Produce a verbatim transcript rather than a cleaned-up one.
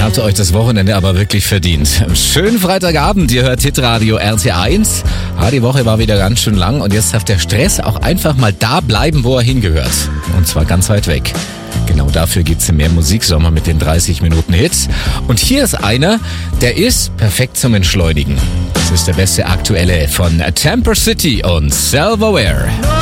habt ihr euch das Wochenende aber wirklich verdient. Schönen Freitagabend, ihr hört Hitradio R T eins. Ja, die Woche war wieder ganz schön lang und jetzt darf der Stress auch einfach mal da bleiben, wo er hingehört. Und zwar ganz weit weg. Genau dafür gibt's im Mehr Musiksommer mit den dreißig Minuten Hits. Und hier ist einer, der ist perfekt zum Entschleunigen. Das ist der beste aktuelle von Temper City und Self-Aware.